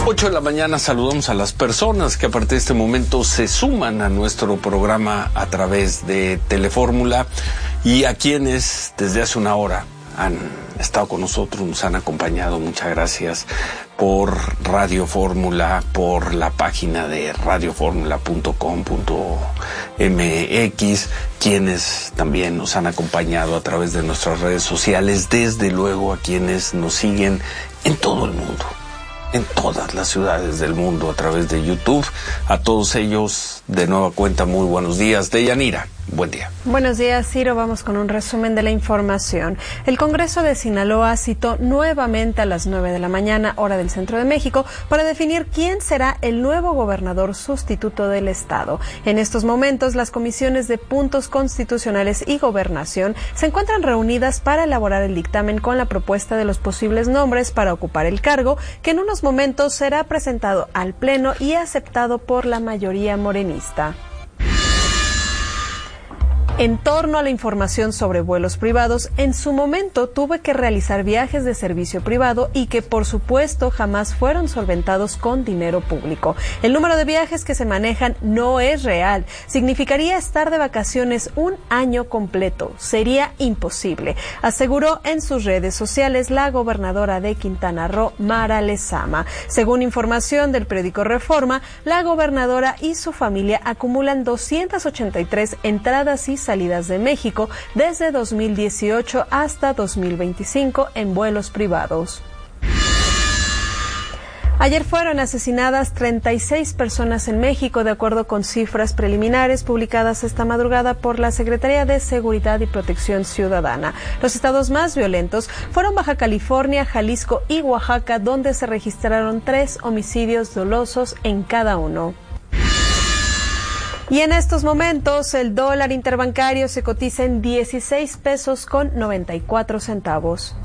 8 de la mañana saludamos a las personas que a partir de este momento se suman a nuestro programa a través de Telefórmula y a quienes desde hace una hora han estado con nosotros, nos han acompañado. Muchas gracias por Radio Fórmula, por la página de radioformula.com.mx, quienes también nos han acompañado a través de nuestras redes sociales, desde luego a quienes nos siguen en todo el mundo, en todas las ciudades del mundo a través de YouTube. A todos ellos, de nueva cuenta, muy buenos días. Deyanira, buen día. Buenos días, Ciro. Vamos con un resumen de la información. El Congreso de Sinaloa citó nuevamente a las 9 de la mañana, hora del Centro de México, para definir quién será el nuevo gobernador sustituto del estado. En estos momentos, las comisiones de puntos constitucionales y gobernación se encuentran reunidas para elaborar el dictamen con la propuesta de los posibles nombres para ocupar el cargo, que en unos momentos será presentado al Pleno y aceptado por la mayoría morenista. En torno a la información sobre vuelos privados, en su momento tuve que realizar viajes de servicio privado y que, por supuesto, jamás fueron solventados con dinero público. El número de viajes que se manejan no es real. Significaría estar de vacaciones un año completo. Sería imposible, aseguró en sus redes sociales la gobernadora de Quintana Roo, Mara Lezama. Según información del periódico Reforma, la gobernadora y su familia acumulan 283 entradas y salidas de México desde 2018 hasta 2025 en vuelos privados. Ayer fueron asesinadas 36 personas en México, de acuerdo con cifras preliminares publicadas esta madrugada por la Secretaría de Seguridad y Protección Ciudadana. Los estados más violentos fueron Baja California, Jalisco y Oaxaca, donde se registraron 3 homicidios dolosos en cada uno. Y en estos momentos el dólar interbancario se cotiza en 16 pesos con 94 centavos.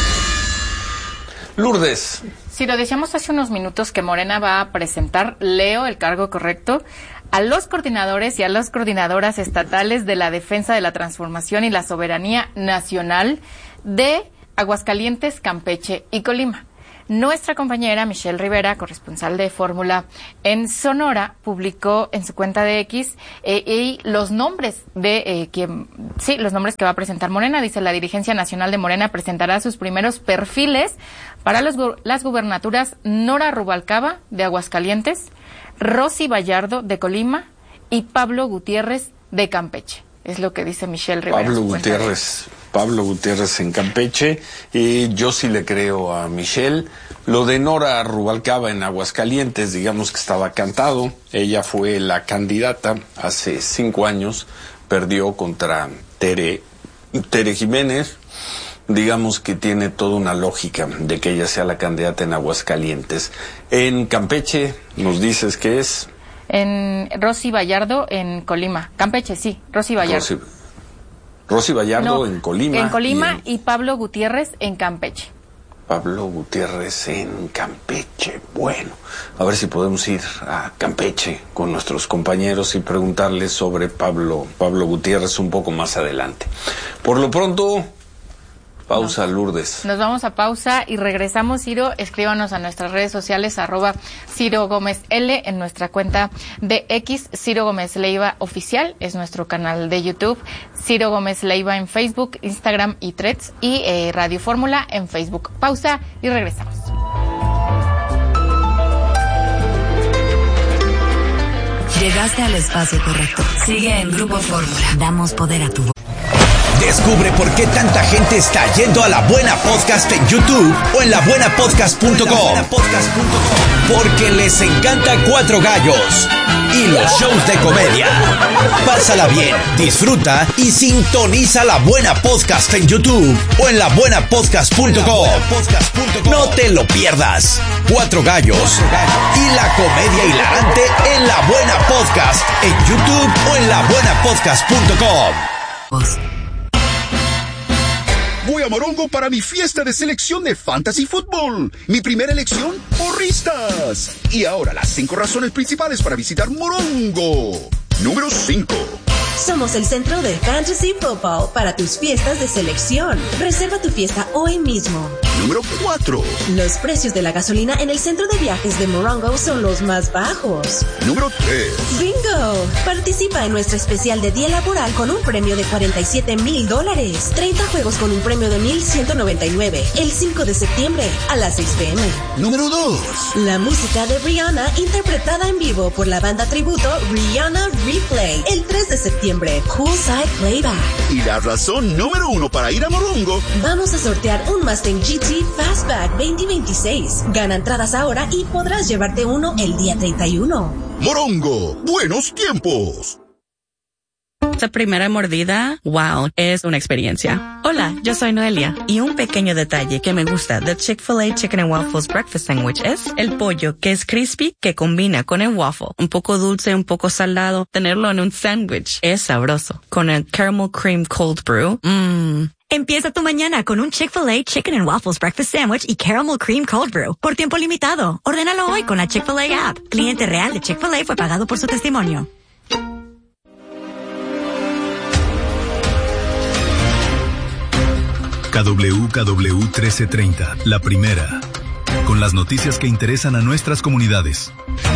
Lourdes. Sí, lo decíamos hace unos minutos que Morena va a presentar, leo el cargo correcto, a los coordinadores y a las coordinadoras estatales de la defensa de la transformación y la soberanía nacional de Aguascalientes, Campeche y Colima. Nuestra compañera Michelle Rivera, corresponsal de Fórmula en Sonora, publicó en su cuenta de X y los nombres de los nombres que va a presentar Morena. Dice: la dirigencia nacional de Morena presentará sus primeros perfiles para las gubernaturas Nora Rubalcaba de Aguascalientes, Rosy Vallardo de Colima y Pablo Gutiérrez de Campeche. Es lo que dice Michelle Rivera. Pablo Gutiérrez en Campeche. Yo sí le creo a Michelle. Lo de Nora Rubalcaba en Aguascalientes, digamos que estaba cantado. Ella fue la candidata hace 5 años, perdió contra Tere Jiménez. Digamos que tiene toda una lógica de que ella sea la candidata en Aguascalientes. En Campeche, nos dices que es... En Rosy Vallardo en Colima. Campeche, sí, Rosy Vallardo. Rosy Vallardo en Colima. En Colima y Pablo Gutiérrez en Campeche. Pablo Gutiérrez en Campeche. Bueno, a ver si podemos ir a Campeche con nuestros compañeros y preguntarles sobre Pablo Gutiérrez un poco más adelante. Por lo pronto... Pausa, Lourdes. Nos vamos a pausa y regresamos. Ciro, escríbanos a nuestras redes sociales, @Ciro Gómez L, en nuestra cuenta de X, Ciro Gómez Leiva Oficial, es nuestro canal de YouTube, Ciro Gómez Leiva en Facebook, Instagram y Threads, y Radio Fórmula en Facebook. Pausa y regresamos. Llegaste al espacio correcto. Sigue en Grupo Fórmula. Damos poder a tu voz. Descubre por qué tanta gente está yendo a La Buena Podcast en YouTube o en labuenapodcast.com. Porque les encanta Cuatro Gallos y los shows de comedia. Pásala bien, disfruta y sintoniza La Buena Podcast en YouTube o en labuenapodcast.com. No te lo pierdas. Cuatro Gallos y la comedia hilarante en La Buena Podcast en YouTube o en labuenapodcast.com. Voy a Morongo para mi fiesta de selección de Fantasy Football. Mi primera elección, porristas. Y ahora las 5 razones principales para visitar Morongo. Número 5. Somos el centro de Fantasy Football para tus fiestas de selección. Reserva tu fiesta hoy mismo. Número 4. Los precios de la gasolina en el centro de viajes de Morongo son los más bajos. Número 3. ¡Bingo! Participa en nuestro especial de día laboral con un premio de $47,000. 30 juegos con un premio de $1,199. El 5 de septiembre a las 6 p.m. Número 2. La música de Rihanna interpretada en vivo por la banda tributo Rihanna Replay. El 3 de septiembre, Poolside Playback. Y la razón número 1 para ir a Morongo. Vamos a sortear un Mustang GT Fastback 2026. Gana entradas ahora y podrás llevarte uno el día 31. Morongo, buenos tiempos. Esa primera mordida, wow, es una experiencia. Hola, yo soy Noelia y un pequeño detalle que me gusta de Chick-fil-A Chicken and Waffles Breakfast Sandwich es el pollo que es crispy que combina con el waffle. Un poco dulce, un poco salado. Tenerlo en un sándwich es sabroso. Con el Caramel Cream Cold Brew, Empieza tu mañana con un Chick-fil-A Chicken and Waffles Breakfast Sandwich y Caramel Cream Cold Brew por tiempo limitado. Ordénalo hoy con la Chick-fil-A app. Cliente real de Chick-fil-A fue pagado por su testimonio. KWKW 1330, la primera. Con las noticias que interesan a nuestras comunidades.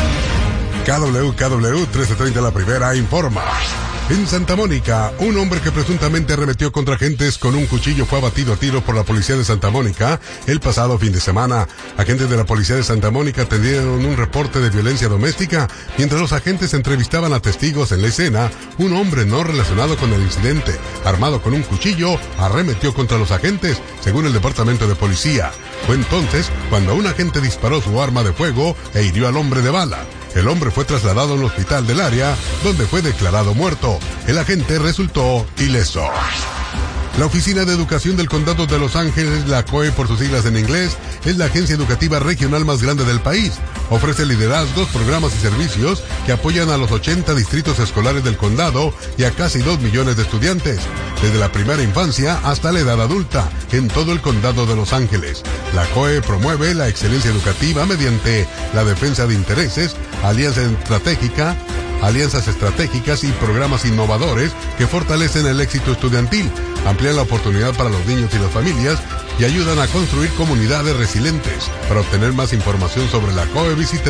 KWKW 1330, la primera, informa. En Santa Mónica, un hombre que presuntamente arremetió contra agentes con un cuchillo fue abatido a tiros por la policía de Santa Mónica el pasado fin de semana. Agentes de la policía de Santa Mónica atendieron un reporte de violencia doméstica. Mientras los agentes entrevistaban a testigos en la escena, un hombre no relacionado con el incidente, armado con un cuchillo, arremetió contra los agentes, según el departamento de policía. Fue entonces cuando un agente disparó su arma de fuego e hirió al hombre de bala. El hombre fue trasladado a un hospital del área, donde fue declarado muerto. El agente resultó ileso. La Oficina de Educación del Condado de Los Ángeles, la COE por sus siglas en inglés, es la agencia educativa regional más grande del país. Ofrece liderazgos, programas y servicios que apoyan a los 80 distritos escolares del condado y a casi 2 millones de estudiantes, desde la primera infancia hasta la edad adulta, en todo el condado de Los Ángeles. La COE promueve la excelencia educativa mediante la defensa de intereses, alianzas estratégicas y programas innovadores que fortalecen el éxito estudiantil, amplían la oportunidad para los niños y las familias y ayudan a construir comunidades resilientes. Para obtener más información sobre la COE, visite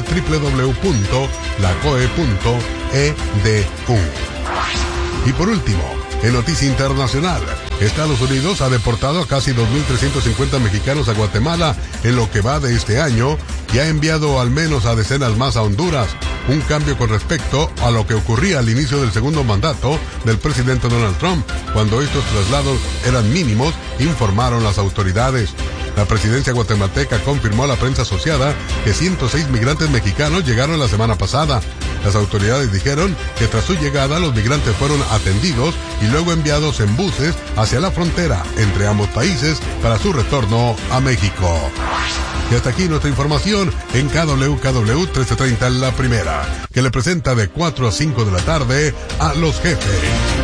www.lacoe.edu. Y por último, en noticia internacional, Estados Unidos ha deportado a casi 2.350 mexicanos a Guatemala en lo que va de este año y ha enviado al menos a decenas más a Honduras. Un cambio con respecto a lo que ocurría al inicio del segundo mandato del presidente Donald Trump, cuando estos traslados eran mínimos, informaron las autoridades. La presidencia guatemalteca confirmó a la prensa asociada que 106 migrantes mexicanos llegaron la semana pasada. Las autoridades dijeron que tras su llegada los migrantes fueron atendidos y luego enviados en buses hacia la frontera entre ambos países para su retorno a México. Y hasta aquí nuestra información en KWKW 1330, la primera, que le presenta de 4 a 5 de la tarde a los jefes.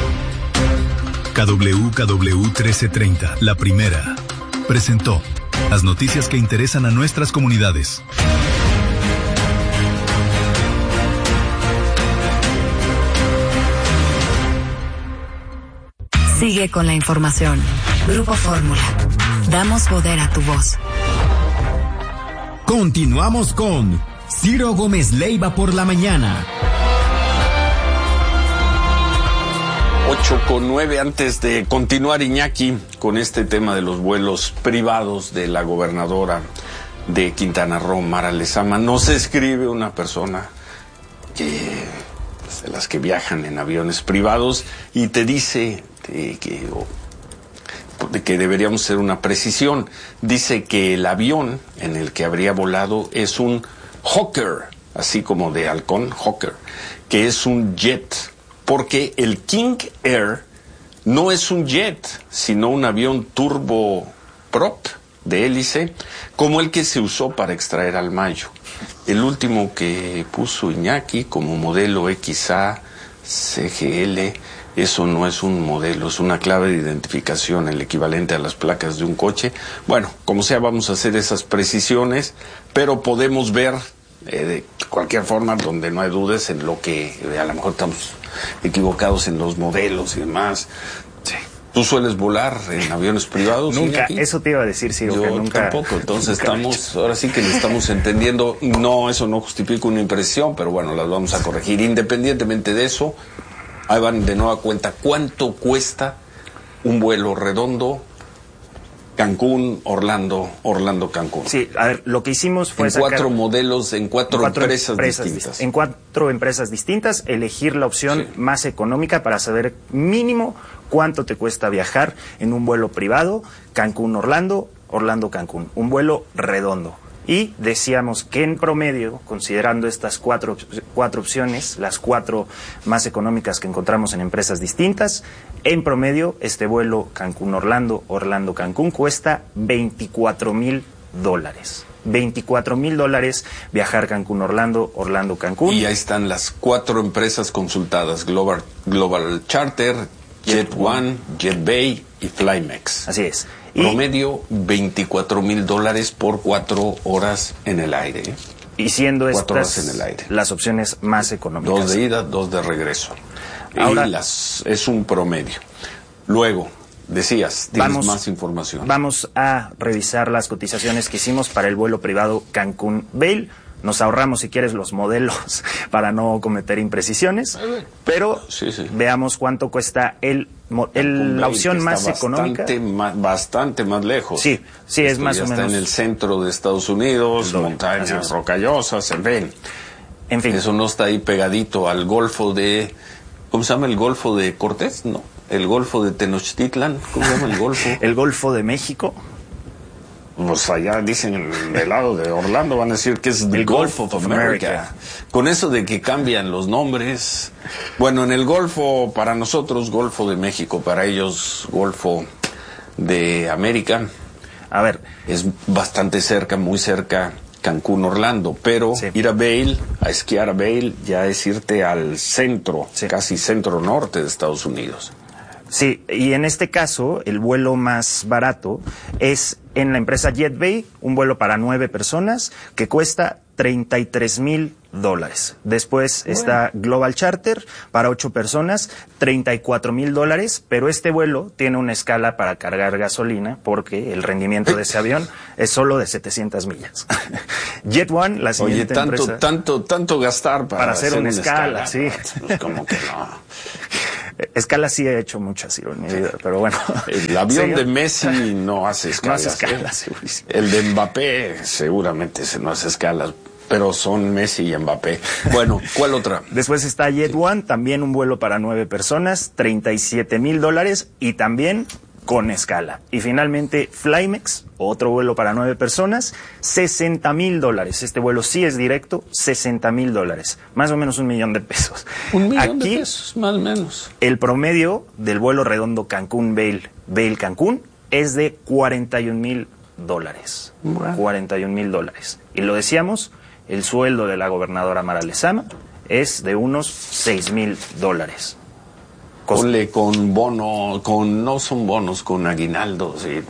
KWKW 1330, la primera, presentó las noticias que interesan a nuestras comunidades. Sigue con la información. Grupo Fórmula. Damos poder a tu voz. Continuamos con Ciro Gómez Leiva por la mañana. 8:09, antes de continuar, Iñaki, con este tema de los vuelos privados de la gobernadora de Quintana Roo, Mara Lezama, nos escribe una persona de las que viajan en aviones privados y te dice de que deberíamos hacer una precisión. Dice que el avión en el que habría volado es un Hawker, así como de halcón, Hawker, que es un jet, porque el King Air no es un jet, sino un avión turboprop de hélice, como el que se usó para extraer al Mayo. El último que puso Iñaki como modelo XA CGL, eso no es un modelo, es una clave de identificación, el equivalente a las placas de un coche. Bueno, como sea, vamos a hacer esas precisiones, pero podemos ver de cualquier forma, donde no hay dudas en lo que a lo mejor estamos equivocados en los modelos y demás. Sí, ¿Tú sueles volar en aviones privados? Nunca, eso te iba a decir, Ciro, yo que nunca. Tampoco, entonces ahora sí que le estamos entendiendo. No, eso no justifica una impresión, pero bueno, las vamos a corregir. Independientemente de eso, ahí van de nueva cuenta. ¿Cuánto cuesta un vuelo redondo Cancún, Orlando, Cancún? Sí, a ver, lo que hicimos fue en cuatro modelos, en cuatro empresas distintas. En 4 empresas distintas, elegir la opción más económica para saber mínimo cuánto te cuesta viajar en un vuelo privado, Cancún-Orlando, Orlando-Cancún, un vuelo redondo. Y decíamos que en promedio, considerando estas cuatro opciones, las 4 más económicas que encontramos en empresas distintas, en promedio este vuelo Cancún-Orlando, Orlando-Cancún cuesta $24,000. $24,000 viajar Cancún-Orlando, Orlando-Cancún. Y ahí están las 4 empresas consultadas: Global Charter, Jet1, JetBay y Flymex. Así es. Promedio $24,000 por 4 horas en el aire. Y siendo 4 estas horas en el aire. Las opciones más económicas. 2 de ida, 2 de regreso. Ahora, es un promedio. Luego, decías, tienes más información. Vamos a revisar las cotizaciones que hicimos para el vuelo privado Cancún-Vail. Nos ahorramos, si quieres, los modelos para no cometer imprecisiones, pero veamos cuánto cuesta la opción más económica. Bastante más lejos. Sí, es más o menos. Está en el centro de Estados Unidos, montañas rocallosas, en fin. Eso no está ahí pegadito al Golfo de... ¿Cómo se llama el Golfo de Cortés? No, el Golfo de Tenochtitlan. ¿Cómo se llama el Golfo? El Golfo de México. Pues allá dicen del lado de Orlando, van a decir que es el Gulf of America. Con eso de que cambian los nombres. Bueno, en el Golfo, para nosotros, Golfo de México, para ellos, Golfo de América. A ver. Es bastante cerca, muy cerca, Cancún, Orlando. Pero ir a Vail, a esquiar a Vail, ya es irte al centro, casi centro norte de Estados Unidos. Sí, y en este caso, el vuelo más barato es en la empresa JetBay, un vuelo para 9 personas que cuesta $33,000. Después está Global Charter para 8 personas, $34,000, pero este vuelo tiene una escala para cargar gasolina porque el rendimiento de ese avión es solo de 700 millas. Jet1, la siguiente empresa... tanto gastar para hacer una escala, sí. Pues como que no. Escala sí he hecho muchas en mi vida, pero bueno. El avión de Messi no hace escalas. No hace escalas, segurísimo. El de Mbappé seguramente no hace escalas, pero son Messi y Mbappé. Bueno, ¿cuál otra? Después está Jet1, también un vuelo para 9 personas, $37,000 y también con escala. Y finalmente Flymex, otro vuelo para 9 personas, $60,000. Este vuelo sí es directo, $60,000. Más o menos $1 millón. $1 millón de pesos, más o menos. El promedio del vuelo redondo Cancún-Vail, Vail-Cancún, es de $41,000. Bueno. $41,000. Y lo decíamos, el sueldo de la gobernadora Mara Lezama es de unos $6,000. Ponle con bono, no son bonos, con aguinaldos y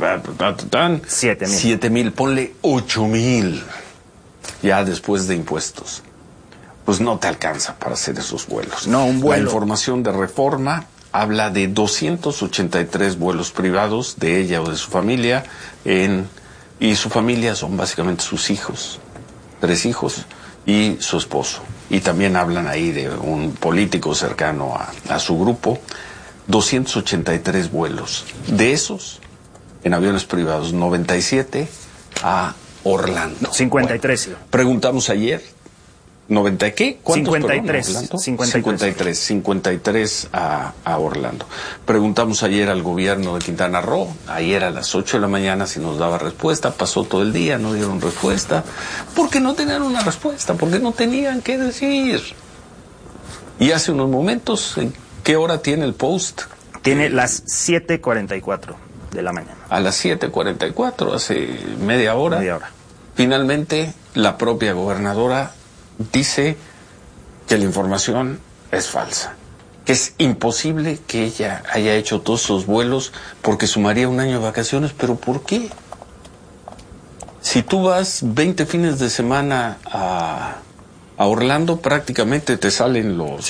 7,000. Ponle 8,000 ya después de impuestos. Pues no te alcanza para hacer esos vuelos. No, un vuelo. La información de Reforma habla de 283 vuelos privados de ella o de su familia y su familia son básicamente sus hijos, 3 hijos y su esposo. Y también hablan ahí de un político cercano a su grupo. 283 vuelos. De esos, en aviones privados, 97 a Orlando. 53. Bueno, preguntamos ayer, ¿90 qué? ¿Cuántos? 53 a Orlando. Preguntamos ayer al gobierno de Quintana Roo, ayer a las 8 de la mañana si nos daba respuesta, pasó todo el día, no dieron respuesta, porque no tenían una respuesta, porque no tenían qué decir. Y hace unos momentos, ¿en qué hora tiene el post? Tiene las 7:44 de la mañana. A las 7:44, hace media hora. Finalmente, la propia gobernadora dice que la información es falsa, que es imposible que ella haya hecho todos esos vuelos porque sumaría un año de vacaciones. ¿Pero por qué? Si tú vas 20 fines de semana a A Orlando prácticamente te salen los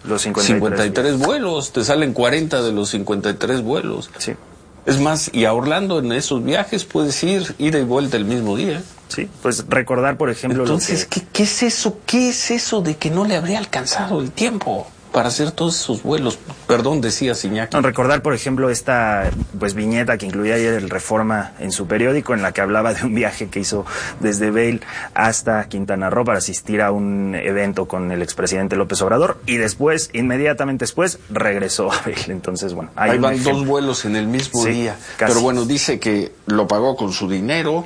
53 vuelos, te salen 40 de los 53 vuelos. Sí. Es más, y a Orlando en esos viajes puedes ir, ida y vuelta el mismo día. Sí, pues recordar, por ejemplo... Entonces, ¿qué es eso? ¿Qué es eso de que no le habría alcanzado el tiempo para hacer todos esos vuelos? Perdón, decía Iñaki. Recordar, por ejemplo, esta viñeta que incluía ayer el Reforma en su periódico, en la que hablaba de un viaje que hizo desde Vail hasta Quintana Roo para asistir a un evento con el expresidente López Obrador, y después, inmediatamente después, regresó a Vail. Entonces, bueno, ahí van 2 vuelos en el mismo día. Casi. Pero bueno, dice que lo pagó con su dinero,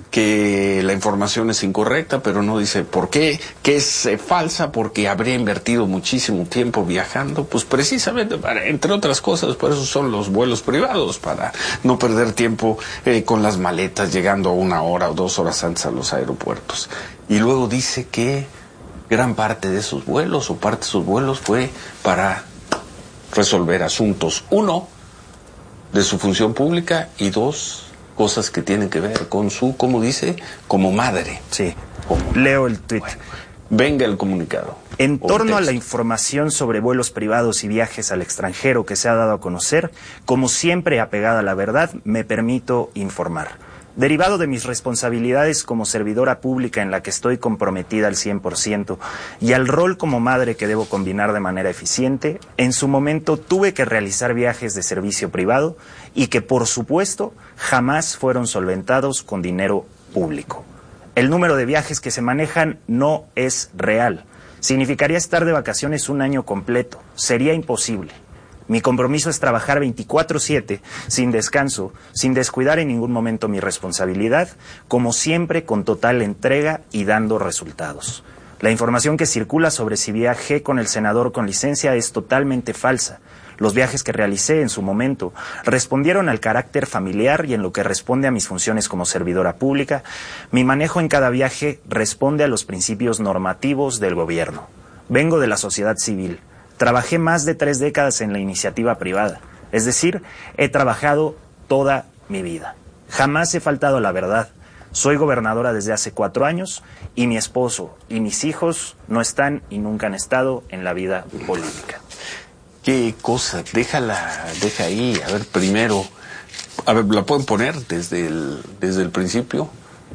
que la información es incorrecta, pero no dice por qué, que es falsa, porque habría invertido muchísimo tiempo viajando, pues precisamente entre otras cosas, por eso son los vuelos privados, para no perder tiempo con las maletas, llegando 1 hora o 2 horas antes a los aeropuertos. Y luego dice que gran parte de esos vuelos, o parte de esos vuelos, fue para resolver asuntos, 1, de su función pública, y 2, cosas que tienen que ver con su, ¿cómo dice? Como madre. Sí. Leo el tuit. Bueno, venga el comunicado. En torno a la información sobre vuelos privados y viajes al extranjero que se ha dado a conocer, como siempre apegada a la verdad, me permito informar. Derivado de mis responsabilidades como servidora pública, en la que estoy comprometida al 100%, y al rol como madre que debo combinar de manera eficiente, en su momento tuve que realizar viajes de servicio privado y que, por supuesto, jamás fueron solventados con dinero público. El número de viajes que se manejan no es real. Significaría estar de vacaciones un año completo. Sería imposible. Mi compromiso es trabajar 24/7, sin descanso, sin descuidar en ningún momento mi responsabilidad, como siempre con total entrega y dando resultados. La información que circula sobre si viajé con el senador con licencia es totalmente falsa. Los viajes que realicé en su momento respondieron al carácter familiar y en lo que responde a mis funciones como servidora pública, mi manejo en cada viaje responde a los principios normativos del gobierno. Vengo de la sociedad civil. Trabajé más de 3 décadas en la iniciativa privada, es decir, he trabajado toda mi vida. Jamás he faltado a la verdad. Soy gobernadora desde hace 4 años y mi esposo y mis hijos no están y nunca han estado en la vida política. ¿Qué cosa? Deja ahí. A ver, primero, ¿la pueden poner desde el principio?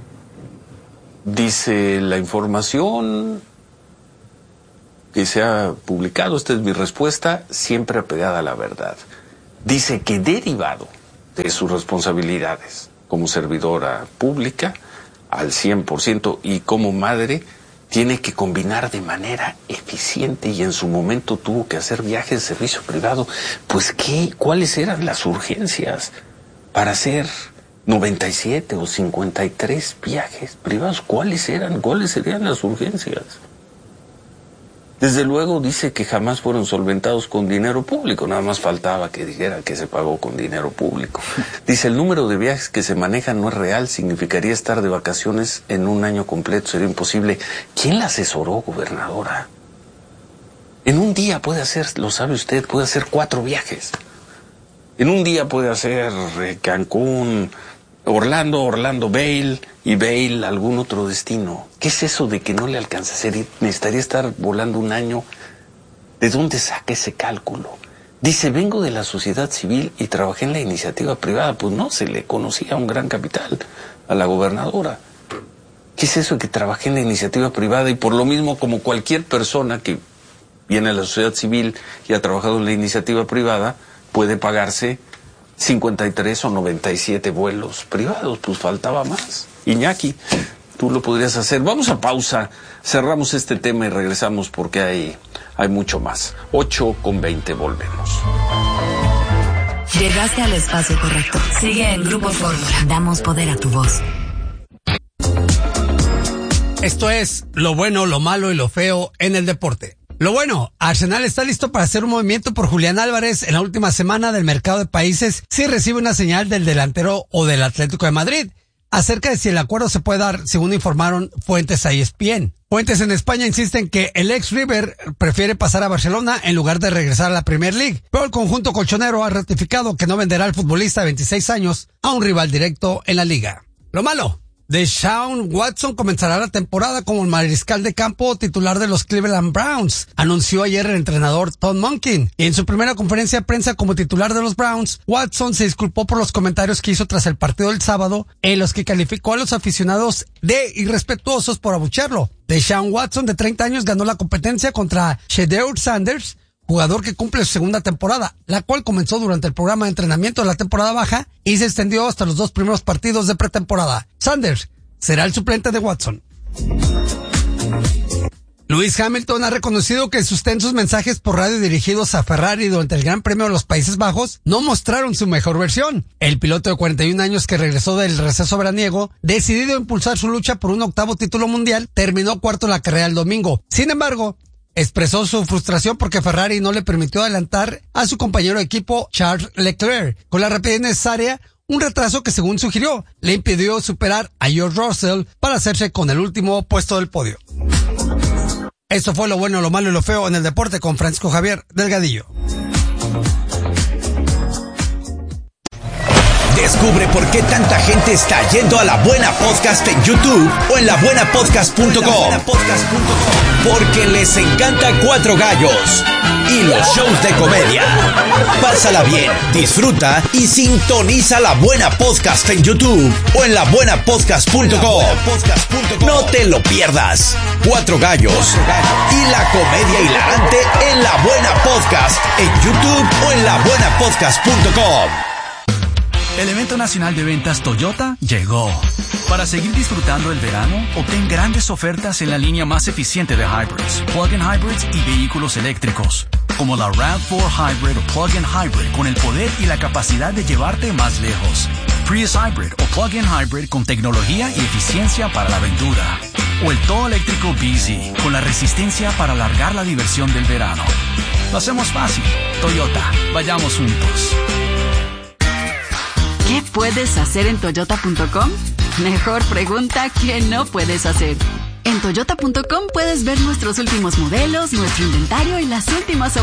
Dice la información que se ha publicado, esta es mi respuesta, siempre apegada a la verdad. Dice que derivado de sus responsabilidades como servidora pública al 100% y como madre, tiene que combinar de manera eficiente, y en su momento tuvo que hacer viajes de servicio privado. Pues ¿cuáles eran las urgencias para hacer 97 o 53 viajes privados? ¿Cuáles serían las urgencias? Desde luego dice que jamás fueron solventados con dinero público, nada más faltaba que dijera que se pagó con dinero público. Dice, el número de viajes que se manejan no es real, significaría estar de vacaciones en un año completo, sería imposible. ¿Quién la asesoró, gobernadora? En un día puede hacer, lo sabe usted, puede hacer 4 viajes. En un día puede hacer Cancún, Orlando, Vail y Vail, algún otro destino. ¿Qué es eso de que no le alcanza a hacer? Necesitaría estar volando un año. ¿De dónde saca ese cálculo? Dice, vengo de la sociedad civil y trabajé en la iniciativa privada. Pues no, se le conocía un gran capital a la gobernadora. ¿Qué es eso de que trabajé en la iniciativa privada? Y por lo mismo, como cualquier persona que viene a la sociedad civil y ha trabajado en la iniciativa privada, puede pagarse 53 o 97 vuelos privados, pues faltaba más. Iñaki, tú lo podrías hacer. Vamos a pausa, cerramos este tema y regresamos porque hay mucho más. 8:20, volvemos. Llegaste al espacio correcto. Sigue en Grupo Fórmula. Damos poder a tu voz. Esto es lo bueno, lo malo y lo feo en el deporte. Lo bueno, Arsenal está listo para hacer un movimiento por Julián Álvarez en la última semana del mercado de países si recibe una señal del delantero o del Atlético de Madrid acerca de si el acuerdo se puede dar, según informaron fuentes a ESPN. Fuentes en España insisten que el ex River prefiere pasar a Barcelona en lugar de regresar a la Premier League, pero el conjunto colchonero ha ratificado que no venderá al futbolista de 26 años a un rival directo en la liga. Lo malo, Deshaun Watson comenzará la temporada como el mariscal de campo titular de los Cleveland Browns, anunció ayer el entrenador Todd Monken. En su primera conferencia de prensa como titular de los Browns, Watson se disculpó por los comentarios que hizo tras el partido del sábado, en los que calificó a los aficionados de irrespetuosos por abuchearlo. Deshaun Watson, de 30 años, ganó la competencia contra Shedeur Sanders, jugador que cumple su segunda temporada, la cual comenzó durante el programa de entrenamiento de la temporada baja y se extendió hasta los 2 primeros partidos de pretemporada. Sanders será el suplente de Watson. Lewis Hamilton ha reconocido que sus tensos mensajes por radio dirigidos a Ferrari durante el Gran Premio de los Países Bajos no mostraron su mejor versión. El piloto de 41 años que regresó del receso veraniego, decidido a impulsar su lucha por un 8º título mundial, terminó cuarto en la carrera el domingo. Sin embargo, expresó su frustración porque Ferrari no le permitió adelantar a su compañero de equipo Charles Leclerc con la rapidez necesaria, un retraso que, según sugirió, le impidió superar a George Russell para hacerse con el último puesto del podio. Esto fue lo bueno, lo malo y lo feo en el deporte con Francisco Javier Delgadillo. Descubre por qué tanta gente está yendo a La Buena Podcast en YouTube o en labuenapodcast.com. Porque les encanta Cuatro Gallos y los shows de comedia. Pásala bien, disfruta y sintoniza La Buena Podcast en YouTube o en labuenapodcast.com. No te lo pierdas. Cuatro Gallos y la comedia hilarante en La Buena Podcast en YouTube o en labuenapodcast.com. El evento nacional de ventas Toyota llegó. Para seguir disfrutando el verano, obtén grandes ofertas en la línea más eficiente de hybrids, plug-in hybrids y vehículos eléctricos, como la RAV4 Hybrid o plug-in hybrid con el poder y la capacidad de llevarte más lejos. Prius Hybrid o plug-in hybrid con tecnología y eficiencia para la aventura. O el todo eléctrico BZ con la resistencia para alargar la diversión del verano. Lo hacemos fácil. Toyota, vayamos juntos. ¿Qué puedes hacer en Toyota.com? Mejor pregunta, ¿qué no puedes hacer? En Toyota.com puedes ver nuestros últimos modelos, nuestro inventario y las últimas